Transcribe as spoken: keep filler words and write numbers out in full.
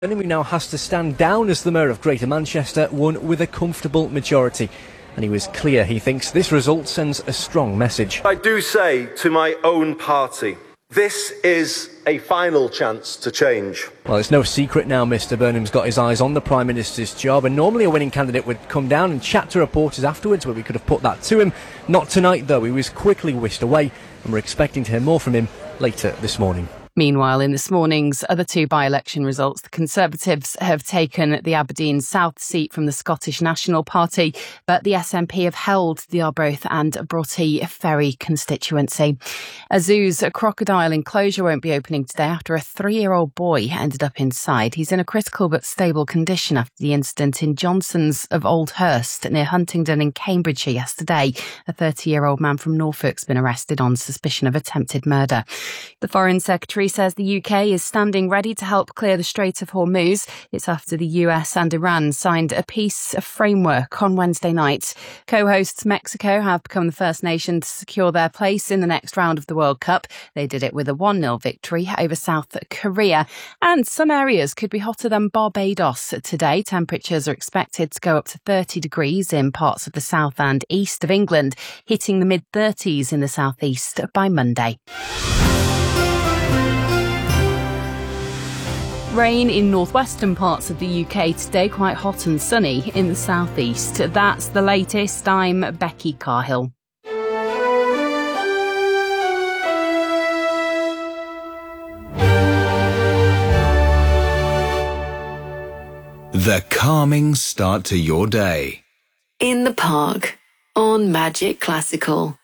Who now has to stand down as the Mayor of Greater Manchester won with a comfortable majority. And he was clear he thinks this result sends a strong message. I do say to my own party, this is a final chance to change. Well, it's no secret now Mr Burnham's got his eyes on the Prime Minister's job, and normally a winning candidate would come down and chat to reporters afterwards, but we could have put that to him. Not tonight though, he was quickly whisked away, and we're expecting to hear more from him later this morning. Meanwhile, in this morning's other two by-election results, the Conservatives have taken the Aberdeen South seat from the Scottish National Party, but the S N P have held the Arbroath and Broughty Ferry constituency. A zoo's crocodile enclosure won't be opening today after a three-year-old boy ended up inside. He's in a critical but stable condition after the incident in Johnson's of Oldhurst near Huntingdon in Cambridgeshire yesterday. A thirty-year-old man from Norfolk's been arrested on suspicion of attempted murder. The Foreign Secretary says the U K is standing ready to help clear the Strait of Hormuz. It's after the U S and Iran signed a peace framework on Wednesday night. Co-hosts Mexico have become the first nation to secure their place in the next round of the World Cup. They did it with a one nil victory over South Korea. And some areas could be hotter than Barbados today. Temperatures are expected to go up to thirty degrees in parts of the south and east of England, hitting the mid-thirties in the southeast by Monday. Rain in northwestern parts of the U K today, quite hot and sunny in the southeast. That's the latest. I'm Becky Carhill. The calming start to your day. In the Park on Magic Classical.